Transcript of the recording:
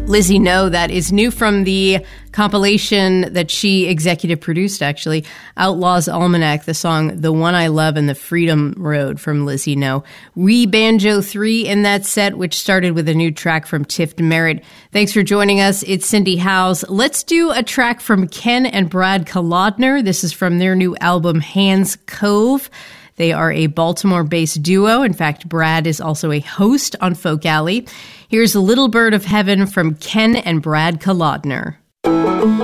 Lizzie No, that is new from the compilation that she executive produced, actually, Outlaws Almanac, the song The One I Love and the Freedom Road from Lizzie No. We Banjo 3 in that set, which started with a new track from Tiff Merritt. Thanks for joining us. It's Cindy Howes. Let's do a track from Ken and Brad Kolodner. This is from their new album, Hands Cove. They are a Baltimore-based duo. In fact, Brad is also a host on Folk Alley. Here's Little Bird of Heaven from Ken and Brad Kolodner.